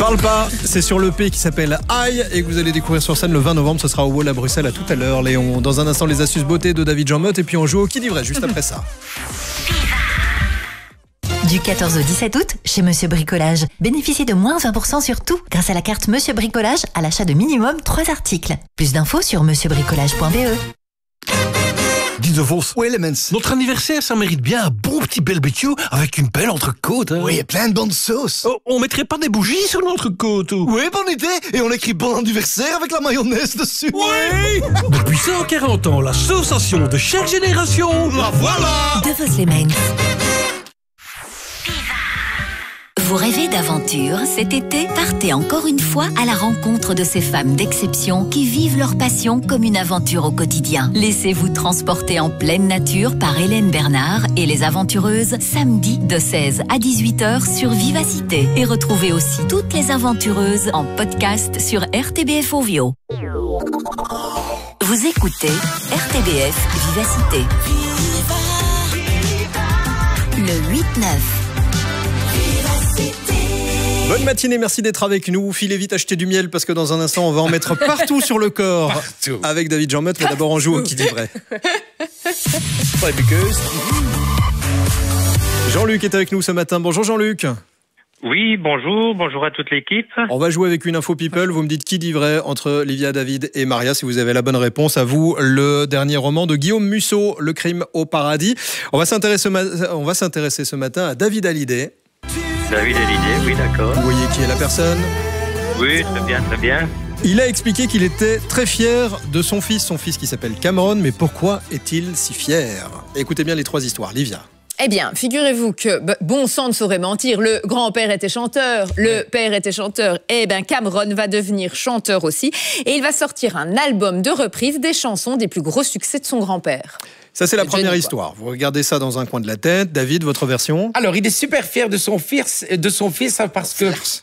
Parle pas, c'est sur l'EP qui s'appelle Aïe et que vous allez découvrir sur scène le 20 novembre. Ce sera au Wall à Bruxelles. À tout à l'heure, Léon. Dans un instant, les astuces beauté de David Jean-Motte et puis on joue au Qui dit vrai juste après ça. Du 14 au 17 août, chez Monsieur Bricolage. Bénéficiez de moins 20% sur tout grâce à la carte Monsieur Bricolage à l'achat de minimum 3 articles. Plus d'infos sur monsieurbricolage.be. Dis de Vos. Oui, les mens. Notre anniversaire, ça mérite bien un bon petit barbecue avec une belle entrecôte. Hein. Oui, et plein de bonnes sauces. Oh, on mettrait pas des bougies sur l'entrecôte ou... Oui, bonne idée. Et on écrit bon anniversaire avec la mayonnaise dessus. Oui. Depuis 140 ans, l'association de chaque génération. La voilà. De Vos les Mens. Vous rêvez d'aventure? Cet été, partez encore une fois à la rencontre de ces femmes d'exception qui vivent leur passion comme une aventure au quotidien. Laissez-vous transporter en pleine nature par Hélène Bernard et les aventureuses samedi de 16 à 18h sur Vivacité. Et retrouvez aussi toutes les aventureuses en podcast sur RTBF Ovio. Vous écoutez RTBF Vivacité. Le 8-9. Bonne matinée, merci d'être avec nous. Filez vite acheter du miel parce que dans un instant, on va en mettre partout sur le corps. Partout. Avec David Jean-Motte, mais d'abord on joue au Qui dit vrai. Jean-Luc est avec nous ce matin. Bonjour Jean-Luc. Oui, bonjour à toute l'équipe. On va jouer avec une info people. Vous me dites qui dit vrai entre Livia, David et Maria. Si vous avez la bonne réponse, à vous le dernier roman de Guillaume Musso, Le crime au paradis. On va s'intéresser ce matin à David Hallyday. David Hallyday, oui, d'accord. Vous voyez qui est la personne? Oui, très bien, très bien. Il a expliqué qu'il était très fier de son fils qui s'appelle Cameron. Mais pourquoi est-il si fier? Écoutez bien les 3 histoires. Livia. Eh bien, figurez-vous que, bon sang ne saurait mentir, le grand-père était chanteur, le père était chanteur, et bien Cameron va devenir chanteur aussi, et il va sortir un album de reprise des chansons des plus gros succès de son grand-père. Ça, c'est la première histoire. Vous regardez ça dans un coin de la tête. David, votre version? Alors, il est super fier de son fils parce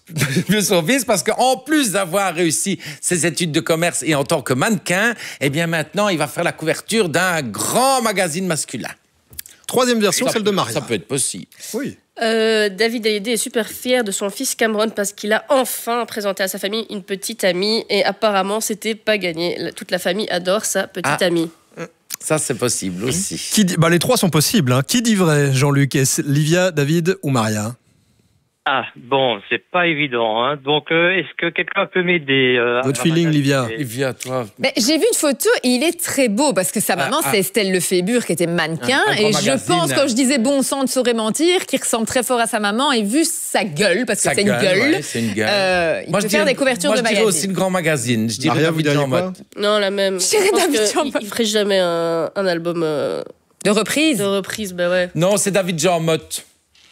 qu'en plus d'avoir réussi ses études de commerce et en tant que mannequin, eh bien maintenant, il va faire la couverture d'un grand magazine masculin. Troisième version, celle de Maria. Ça peut être possible. Oui. David Hallyday est super fier de son fils Cameron parce qu'il a enfin présenté à sa famille une petite amie et apparemment, c'était pas gagné. Toute la famille adore sa petite amie. Ça, c'est possible aussi. Les 3 sont possibles. Hein. Qui dit vrai, Jean-Luc? Est-ce Livia, David ou Maria? Ah, bon, c'est pas évident, hein. Donc, est-ce que quelqu'un peut m'aider Votre feeling, Livia? Livia, toi. J'ai vu une photo et il est très beau parce que sa maman, c'est Estelle Lefébure qui était mannequin. Et je pense, quand je disais bon sang ne saurait mentir, qu'il ressemble très fort à sa maman et vu sa gueule, parce que c'est une gueule, ouais, c'est une gueule. il peut faire des couvertures de magazines. Moi, je dirais aussi le grand magazine. Je dirais Maria, vous David diriez quoi? Non, la même. dirais David Jean-Motte. Il ferait jamais un album De reprise. de reprise, bah ouais. Non, c'est David Jean-Motte.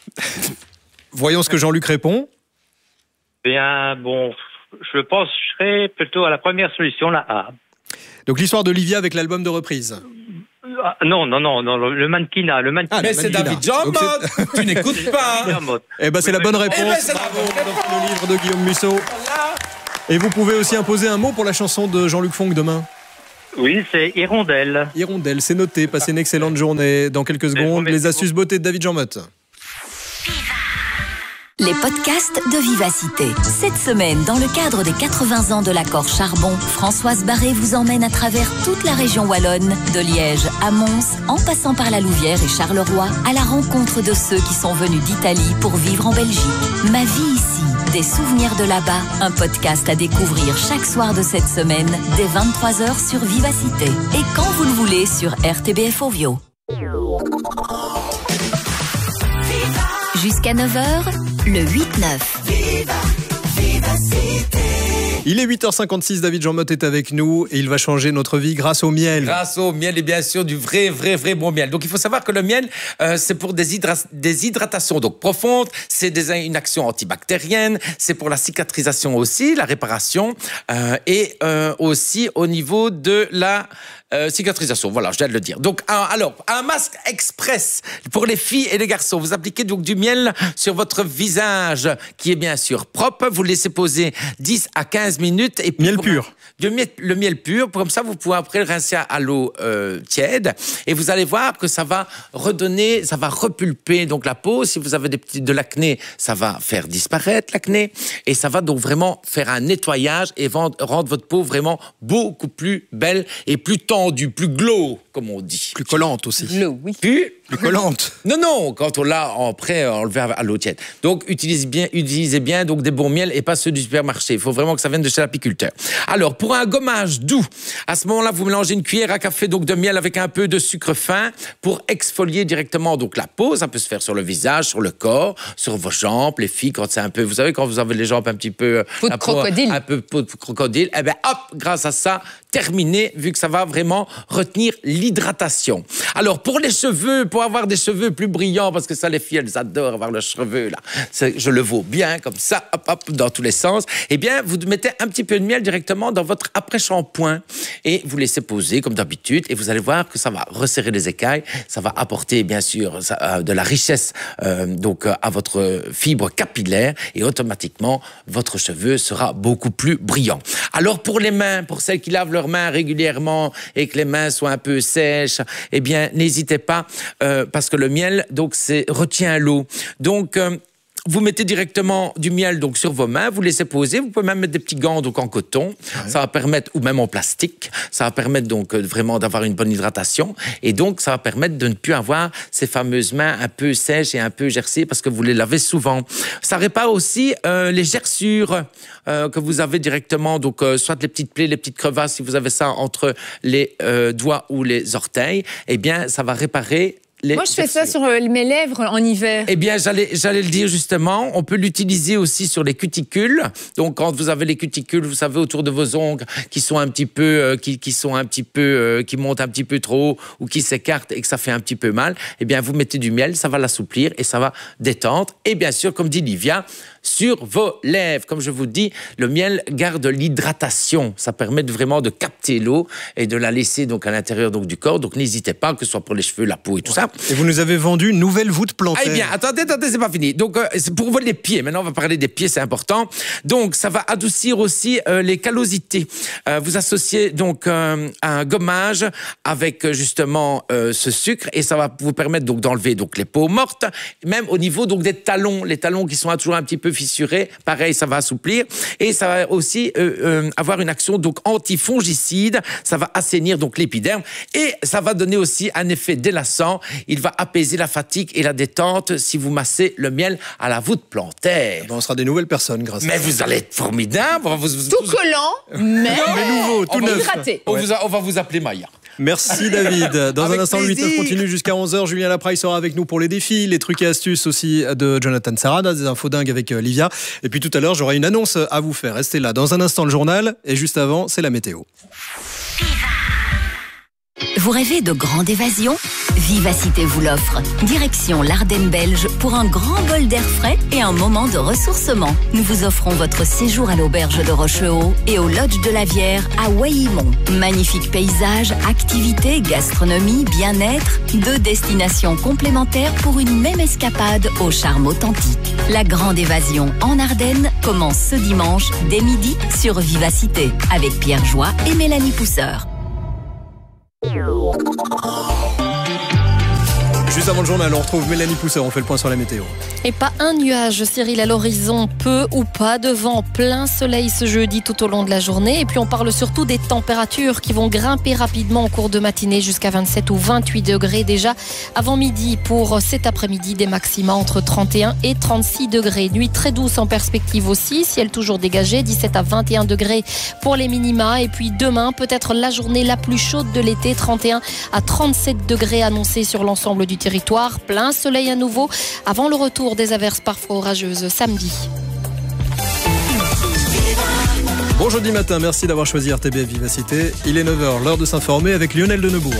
Voyons ce que Jean-Luc répond. Bien, bon, je pense que je serais plutôt à la première solution, la A. Donc l'histoire de Livia avec l'album de reprise. Non, le mannequinat. Mais c'est David Jean-Motte. Tu n'écoutes pas. Eh ben c'est la bonne réponse. Bravo, dans le livre de Guillaume Musso. Et vous pouvez aussi imposer un mot pour la chanson de Jean-Luc Fonck demain. Oui, c'est Hirondelle. Hirondelle, c'est noté. Passez une excellente journée. Dans quelques secondes, les astuces beauté de David Jean-Motte. Les podcasts de Vivacité. Cette semaine, dans le cadre des 80 ans de l'accord Charbon, Françoise Barré vous emmène à travers toute la région wallonne, de Liège à Mons, en passant par la Louvière et Charleroi, à la rencontre de ceux qui sont venus d'Italie pour vivre en Belgique. Ma vie ici, des souvenirs de là-bas, un podcast à découvrir chaque soir de cette semaine, dès 23h sur Vivacité. Et quand vous le voulez, sur RTBF Ovio. Jusqu'à 9h, le 8-9. Il est 8h56, David Jean-Motte est avec nous et il va changer notre vie grâce au miel. Grâce au miel et bien sûr du vrai bon miel. Donc il faut savoir que le miel, c'est pour des hydratations donc profondes, c'est une action antibactérienne, c'est pour la cicatrisation aussi, la réparation et aussi au niveau de la Cicatrisation, voilà, je viens de le dire. Donc, alors, un masque express pour les filles et les garçons. Vous appliquez donc du miel sur votre visage qui est bien sûr propre. Vous le laissez poser 10 à 15 minutes. Et puis miel pur. Le miel pur, comme ça vous pouvez après le rincer à l'eau tiède et vous allez voir que ça va redonner, ça va repulper donc la peau. Si vous avez de l'acné, ça va faire disparaître l'acné et ça va donc vraiment faire un nettoyage et rendre votre peau vraiment beaucoup plus belle et plus tendue, plus glow comme on dit. Plus collante aussi. Glow, oui. Plus collante. Non, quand on l'a après enlevé à l'eau tiède. Donc utilisez bien donc des bons miels et pas ceux du supermarché. Il faut vraiment que ça vienne de chez l'apiculteur. Alors pour un gommage doux, à ce moment-là, vous mélangez une cuillère à café donc de miel avec un peu de sucre fin pour exfolier directement donc la peau. Ça peut se faire sur le visage, sur le corps, sur vos jambes. Les filles, quand c'est un peu, vous savez, quand vous avez les jambes un petit peu peau de crocodile, un peu peau de crocodile, eh ben hop, grâce à ça, terminé, vu que ça va vraiment retenir l'hydratation. Alors pour les cheveux, pour avoir des cheveux plus brillants, parce que ça, les filles, elles adorent avoir leurs cheveux là. Je le vaux bien comme ça, hop, hop, dans tous les sens. Eh bien, vous mettez un petit peu de miel directement dans votre après-shampoing et vous laissez poser comme d'habitude et vous allez voir que ça va resserrer les écailles, ça va apporter bien sûr de la richesse donc à votre fibre capillaire et automatiquement votre cheveu sera beaucoup plus brillant. Alors pour les mains, pour celles qui lavent leurs mains régulièrement et que les mains soient un peu sèches, eh bien n'hésitez pas parce que le miel donc retient l'eau. Donc vous mettez directement du miel donc sur vos mains, vous laissez poser, vous pouvez même mettre des petits gants donc en coton, ça va permettre, ou même en plastique, ça va permettre donc vraiment d'avoir une bonne hydratation et donc ça va permettre de ne plus avoir ces fameuses mains un peu sèches et un peu gercées parce que vous les lavez souvent. Ça répare aussi les gerçures que vous avez directement, donc soit les petites plaies, les petites crevasses, si vous avez ça entre les doigts ou les orteils, eh bien ça va réparer. Moi, je fais ça sur mes lèvres en hiver. Eh bien, j'allais le dire justement. On peut l'utiliser aussi sur les cuticules. Donc, quand vous avez les cuticules, vous savez, autour de vos ongles, qui sont un petit peu, qui montent un petit peu trop haut ou qui s'écartent et que ça fait un petit peu mal. Eh bien, vous mettez du miel, ça va l'assouplir et ça va détendre. Et bien sûr, comme dit Livia, sur vos lèvres. Comme je vous dis, le miel garde l'hydratation. Ça permet vraiment de capter l'eau et de la laisser donc à l'intérieur donc du corps. Donc n'hésitez pas, que ce soit pour les cheveux, la peau et tout ça. Et vous nous avez vendu une nouvelle voûte plantaire. Eh bien, attendez, c'est pas fini. Donc c'est pour les pieds. Maintenant, on va parler des pieds, c'est important. Donc ça va adoucir aussi les callosités. Vous associez donc un gommage avec justement ce sucre et ça va vous permettre donc d'enlever donc les peaux mortes, même au niveau donc des talons, les talons qui sont toujours un petit peu fissurés, pareil, ça va assouplir et ça va aussi avoir une action donc antifongicide, ça va assainir donc l'épiderme et ça va donner aussi un effet délassant, il va apaiser la fatigue et la détente si vous massez le miel à la voûte plantaire. On sera des nouvelles personnes grâce à ça. Mais vous allez être formidable. Tout collant, mais nouveau, tout neuf. hydraté. On va vous appeler Maya. Merci David. Dans Avec un instant, le 8-9 continue jusqu'à 11h. Julien Lapraille sera avec nous pour les défis, les trucs et astuces aussi de Jonathan Sarada, des infos dingues avec Livia. Et puis tout à l'heure, j'aurai une annonce à vous faire. Restez là. Dans un instant, le journal. Et juste avant, c'est la météo. Vous rêvez de grande évasion ? Vivacité vous l'offre. Direction l'Ardenne belge pour un grand bol d'air frais et un moment de ressourcement. Nous vous offrons votre séjour à l'auberge de Rochehaut et au lodge de la Vière à Waillimont. Magnifiques paysages, activités, gastronomie, bien-être, 2 destinations complémentaires pour une même escapade au charme authentique. La grande évasion en Ardennes commence ce dimanche dès midi sur Vivacité avec Pierre Joie et Mélanie Pousseur. Juste avant le journal, on retrouve Mélanie Pousseur, on fait le point sur la météo. Et pas un nuage, Cyril, à l'horizon, peu ou pas de vent, plein soleil ce jeudi tout au long de la journée. Et puis on parle surtout des températures qui vont grimper rapidement au cours de matinée jusqu'à 27 ou 28 degrés déjà avant midi. Pour cet après-midi, des maxima entre 31 et 36 degrés. Nuit très douce en perspective aussi, ciel toujours dégagé, 17 à 21 degrés pour les minima. Et puis demain, peut-être la journée la plus chaude de l'été, 31 à 37 degrés annoncés sur l'ensemble du territoire, plein soleil à nouveau avant le retour des averses parfois orageuses samedi. Bon jeudi matin, merci d'avoir choisi RTBF Vivacité. Il est 9h, l'heure de s'informer avec Lionel Denebourg.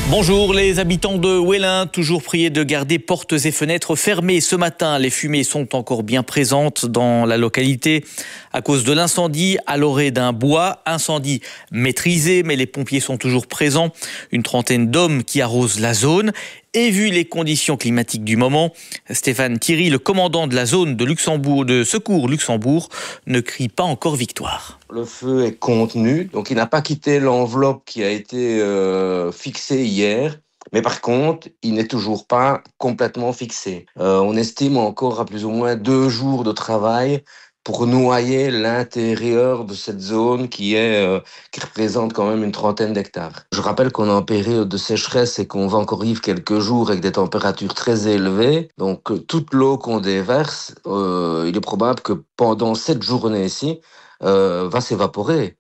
Bonjour, les habitants de Wellin, toujours priés de garder portes et fenêtres fermées. Ce matin, les fumées sont encore bien présentes dans la localité à cause de l'incendie à l'orée d'un bois. Incendie maîtrisé, mais les pompiers sont toujours présents. Une trentaine d'hommes qui arrosent la zone. Et vu les conditions climatiques du moment, Stéphane Thierry, le commandant de la zone de secours Luxembourg, ne crie pas encore victoire. Le feu est contenu, donc il n'a pas quitté l'enveloppe qui a été fixée hier. Mais par contre, il n'est toujours pas complètement fixé. On estime encore à plus ou moins 2 jours de travail pour noyer l'intérieur de cette zone qui représente quand même une trentaine d'hectares. Je rappelle qu'on est en période de sécheresse et qu'on va encore vivre quelques jours avec des températures très élevées. Donc toute l'eau qu'on déverse, il est probable que pendant cette journée-ci, va s'évaporer.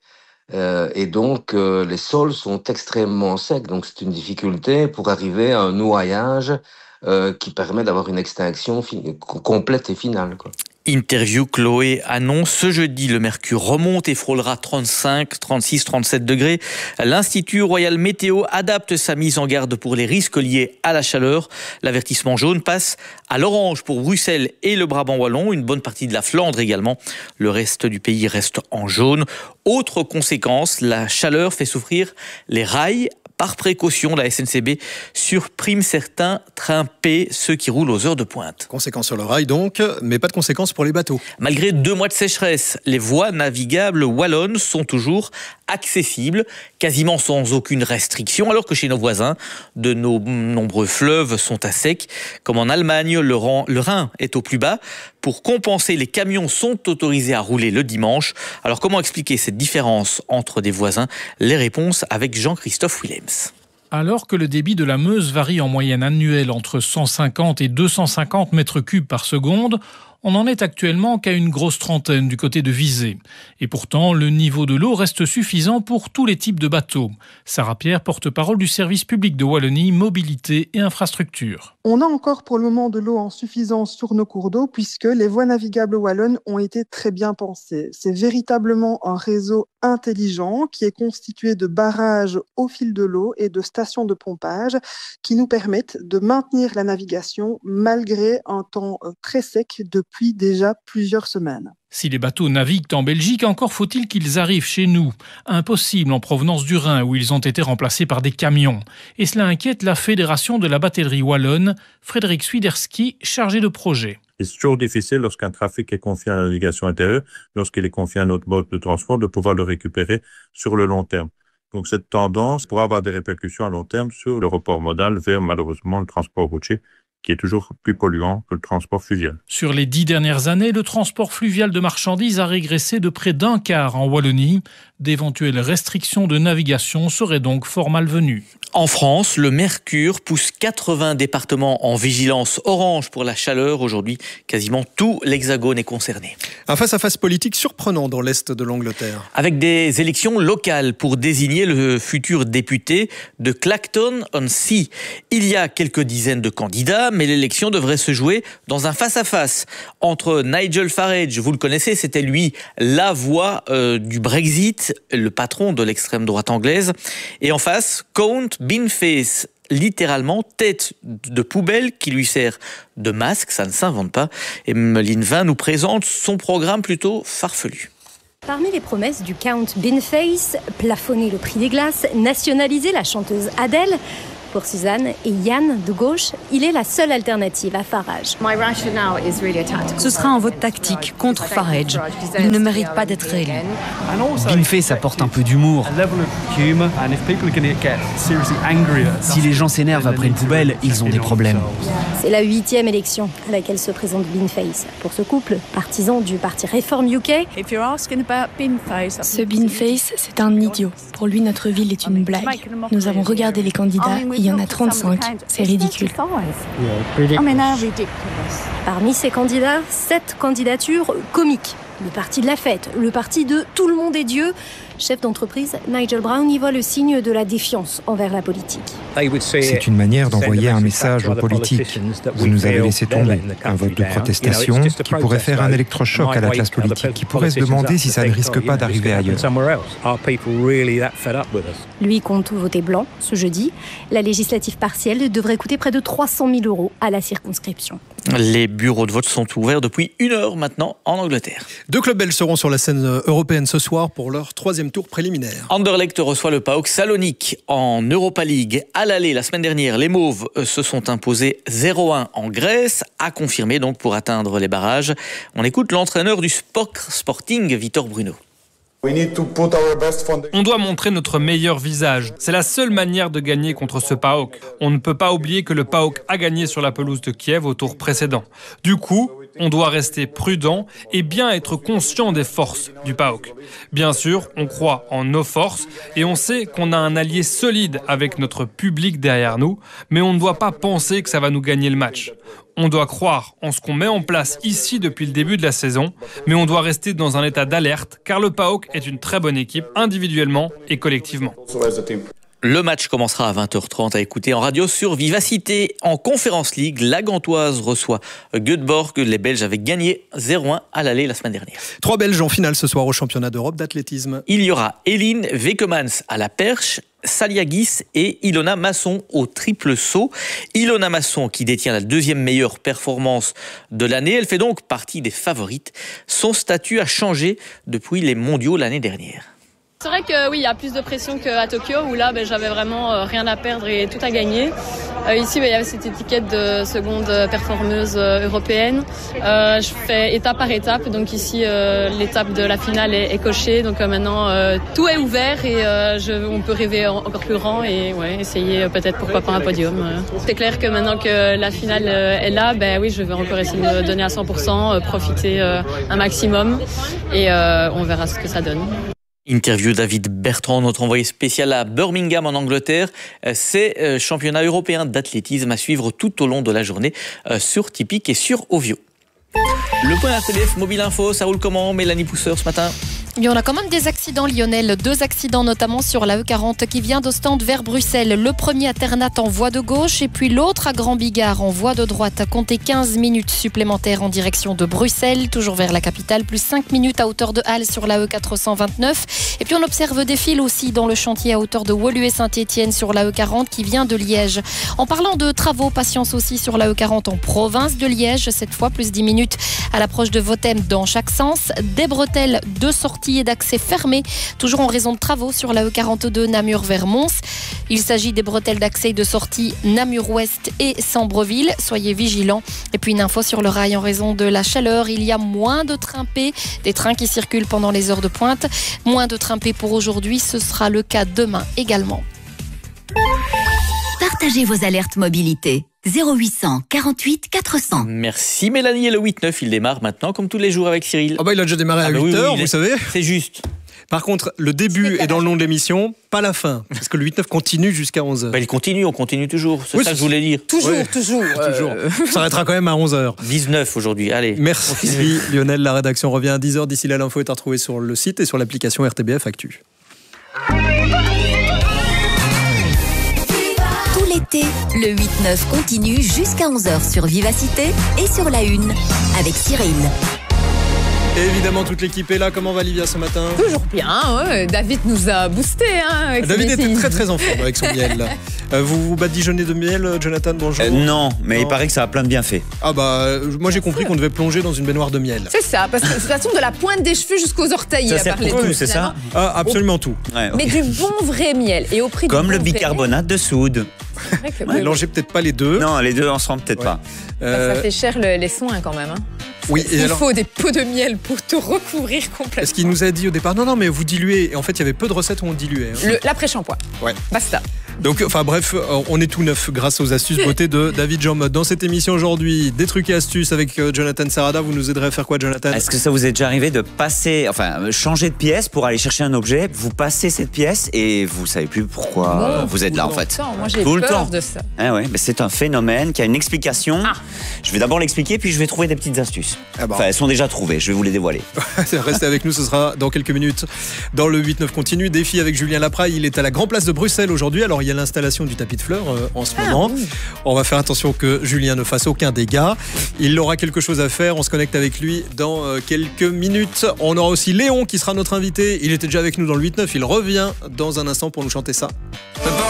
Et donc les sols sont extrêmement secs. Donc c'est une difficulté pour arriver à un noyage qui permet d'avoir une extinction complète et finale, quoi. Interview, Chloé annonce ce jeudi le mercure remonte et frôlera 35, 36, 37 degrés. L'Institut Royal Météo adapte sa mise en garde pour les risques liés à la chaleur. L'avertissement jaune passe à l'orange pour Bruxelles et le Brabant wallon, une bonne partie de la Flandre également. Le reste du pays reste en jaune. Autre conséquence, la chaleur fait souffrir les rails. Par précaution, la SNCB surprime certains trains P, ceux qui roulent aux heures de pointe. Conséquences sur le rail donc, mais pas de conséquences pour les bateaux. Malgré 2 mois de sécheresse, les voies navigables wallonnes sont toujours accessibles, quasiment sans aucune restriction, alors que chez nos voisins, de nombreux fleuves sont à sec. Comme en Allemagne, le Rhin est au plus bas. Pour compenser, les camions sont autorisés à rouler le dimanche. Alors comment expliquer cette différence entre des voisins? Les réponses avec Jean-Christophe Willems. Alors que le débit de la Meuse varie en moyenne annuelle entre 150 et 250 mètres cubes par seconde, on n'en est actuellement qu'à une grosse trentaine du côté de Visé. Et pourtant, le niveau de l'eau reste suffisant pour tous les types de bateaux. Sarah Pierre, porte-parole du service public de Wallonie, mobilité et infrastructure. On a encore pour le moment de l'eau en suffisance sur nos cours d'eau puisque les voies navigables wallonnes ont été très bien pensées. C'est véritablement un réseau intelligent qui est constitué de barrages au fil de l'eau et de stations de pompage qui nous permettent de maintenir la navigation malgré un temps très sec depuis déjà plusieurs semaines. Si les bateaux naviguent en Belgique, encore faut-il qu'ils arrivent chez nous. Impossible en provenance du Rhin où ils ont été remplacés par des camions. Et cela inquiète la Fédération de la batellerie wallonne, Frédéric Swiderski, chargé de projet. C'est toujours difficile lorsqu'un trafic est confié à la navigation intérieure, lorsqu'il est confié à un autre mode de transport, de pouvoir le récupérer sur le long terme. Donc cette tendance pourra avoir des répercussions à long terme sur le report modal vers malheureusement le transport routier, qui est toujours plus polluant que le transport fluvial. Sur les 10 dernières années, le transport fluvial de marchandises a régressé de près d'un quart en Wallonie. D'éventuelles restrictions de navigation seraient donc fort malvenues. En France, le mercure pousse 80 départements en vigilance orange pour la chaleur. Aujourd'hui, quasiment tout l'Hexagone est concerné. Un face-à-face politique surprenant dans l'Est de l'Angleterre. Avec des élections locales pour désigner le futur député de Clacton-on-Sea. Il y a quelques dizaines de candidats, mais l'élection devrait se jouer dans un face-à-face entre Nigel Farage, vous le connaissez, c'était lui la voix du Brexit, le patron de l'extrême droite anglaise, et en face, Count Beanface, littéralement tête de poubelle qui lui sert de masque, ça ne s'invente pas. Et Meline Vin nous présente son programme plutôt farfelu. Parmi les promesses du Count Beanface, plafonner le prix des glaces, nationaliser la chanteuse Adele. Pour Suzanne et Yann de gauche, il est la seule alternative à Farage. Ce sera un vote tactique contre Farage. Il ne mérite pas d'être réélu. Beanface apporte un peu d'humour. Si les gens s'énervent après une poubelle, ils ont des problèmes. C'est la 8e élection à laquelle se présente Beanface. Pour ce couple, partisan du parti Reform UK, ce Beanface, c'est un idiot. Pour lui, notre ville est une blague. Nous avons regardé les candidats. Il y en a 35, c'est ridicule. Parmi ces candidats, 7 candidatures comiques. Le parti de la fête, le parti de tout le monde est Dieu. Chef d'entreprise, Nigel Brown y voit le signe de la défiance envers la politique. C'est une manière d'envoyer un message aux politiques. Vous nous avez laissé tomber. Un vote de protestation qui pourrait faire un électrochoc à la classe politique, qui pourrait se demander si ça ne risque pas d'arriver ailleurs. Lui compte voter blanc ce jeudi. La législative partielle devrait coûter près de 300 000 € à la circonscription. Les bureaux de vote sont ouverts depuis 1 heure maintenant en Angleterre. 2 clubs belges seront sur la scène européenne ce soir pour leur 3e tour préliminaire. Anderlecht reçoit le PAOK Salonique en Europa League. À l'aller, la semaine dernière, les Mauves se sont imposés 0-1 en Grèce, à confirmer donc pour atteindre les barrages. On écoute l'entraîneur du Sporting, Vitor Bruno. On doit montrer notre meilleur visage. C'est la seule manière de gagner contre ce PAOK. On ne peut pas oublier que le PAOK a gagné sur la pelouse de Kiev au tour précédent. Du coup, on doit rester prudent et bien être conscient des forces du PAOK. Bien sûr, on croit en nos forces et on sait qu'on a un allié solide avec notre public derrière nous, mais on ne doit pas penser que ça va nous gagner le match. On doit croire en ce qu'on met en place ici depuis le début de la saison, mais on doit rester dans un état d'alerte car le PAOK est une très bonne équipe individuellement et collectivement. Le match commencera à 20h30 à écouter en radio sur Vivacité. En Conference League, la Gantoise reçoit Göteborg. Les Belges avaient gagné 0-1 à l'aller la semaine dernière. 3 Belges en finale ce soir au championnat d'Europe d'athlétisme. Il y aura Eline Wekemans à la perche, Saliagis et Ilona Masson au triple saut. Ilona Masson qui détient la 2e meilleure performance de l'année. Elle fait donc partie des favorites. Son statut a changé depuis les mondiaux l'année dernière. C'est vrai que oui, il y a plus de pression qu'à Tokyo où là j'avais vraiment rien à perdre et tout à gagner. Ici il y avait cette étiquette de seconde performeuse européenne. Je fais étape par étape, donc ici l'étape de la finale est cochée, donc maintenant tout est ouvert et on peut rêver encore plus grand et essayer peut-être pourquoi pas un podium. C'est clair que maintenant que la finale est là, oui, je vais encore essayer de me donner à 100%, profiter un maximum et on verra ce que ça donne. Interview David Bertrand, notre envoyé spécial à Birmingham en Angleterre. C'est championnat européen d'athlétisme à suivre tout au long de la journée sur Tipeee et sur Ovio. Le point RTBF Mobile Info, ça roule comment, Mélanie Pousseur, ce matin? Il y en a quand même des accidents, Lionel. 2 accidents notamment sur la E40 qui vient d'Ostende vers Bruxelles. Le premier à Ternat en voie de gauche et puis l'autre à Grand Bigard en voie de droite. Comptez 15 minutes supplémentaires en direction de Bruxelles, toujours vers la capitale, plus 5 minutes à hauteur de Halle sur la E429. Et puis on observe des files aussi dans le chantier à hauteur de Woluwe-Saint-Étienne sur la E40 qui vient de Liège. En parlant de travaux, patience aussi sur la E40 en province de Liège, cette fois plus 10 minutes à l'approche de Vothem dans chaque sens. Des bretelles de sortie et d'accès fermés, toujours en raison de travaux sur la E42 Namur vers Mons. Il s'agit des bretelles d'accès et de sortie Namur-Ouest et Sambreville. Soyez vigilants. Et puis une info sur le rail en raison de la chaleur. Il y a moins de trains P, des trains qui circulent pendant les heures de pointe. Moins de trains P pour aujourd'hui, ce sera le cas demain également. Partagez vos alertes mobilité. 0800 48 400. Merci Mélanie, et le 8-9 il démarre maintenant comme tous les jours avec Cyril. Il a déjà démarré à 8h, vous savez. C'est juste. Par contre, le début est dans le nom de l'émission, pas la fin. Parce que le 8-9 continue jusqu'à 11h. Il continue, on continue toujours. C'est ça que je voulais dire. Toujours. Ça s'arrêtera quand même à 11h. 19 aujourd'hui, allez. Merci Lionel, la rédaction revient à 10h. D'ici là, l'info est à retrouver sur le site et sur l'application RTBF Actu. Tout l'été, le 8-9 continue jusqu'à 11h sur Vivacité et sur la Une avec Cyril. Et évidemment, toute l'équipe est là. Comment va Livia ce matin? Toujours bien, ouais. David nous a boosté. David était très en forme avec son miel. Vous badigeonnez de miel, Jonathan, bonjour. Non, mais il paraît que ça a plein de bienfaits. Moi j'ai compris qu'on devait plonger dans une baignoire de miel. C'est ça, parce que de toute façon, de la pointe des cheveux jusqu'aux orteils. Ça sert pour tout, c'est ça? Absolument tout. Ouais, mais du bon vrai miel. Et au prix comme le bicarbonate de soude. Mélangez peut-être pas les deux. Non, les deux ensemble, peut-être pas. Ça fait cher les soins quand même. Oui, il faut des pots de miel pour te recouvrir complètement. Parce qu'il nous a dit au départ, non, mais vous diluez. Et en fait, il y avait peu de recettes où on diluait. L'après-shampoing. Ouais. Basta. Donc, bref, on est tout neuf grâce aux astuces beauté de David Jean-Mode. Dans cette émission aujourd'hui, des trucs et astuces avec Jonathan Sarada. Vous nous aiderez à faire quoi, Jonathan? Est-ce que ça vous est déjà arrivé de changer de pièce pour aller chercher un objet? Vous passez cette pièce et vous savez plus pourquoi vous êtes là en fait. Moi, j'ai peur de ça. Ah ouais, mais c'est un phénomène qui a une explication. Je vais d'abord l'expliquer, puis je vais trouver des petites astuces. Enfin, elles sont déjà trouvées, je vais vous les dévoiler. Restez avec nous, ce sera dans quelques minutes. Dans le 8-9 continue, défi avec Julien Lapraille. Il est à la Grand Place de Bruxelles aujourd'hui. Alors, il y a l'installation du tapis de fleurs en ce moment. Oui. On va faire attention que Julien ne fasse aucun dégât. Il aura quelque chose à faire. On se connecte avec lui dans quelques minutes. On aura aussi Léon qui sera notre invité. Il était déjà avec nous dans le 8-9. Il revient dans un instant pour nous chanter ça.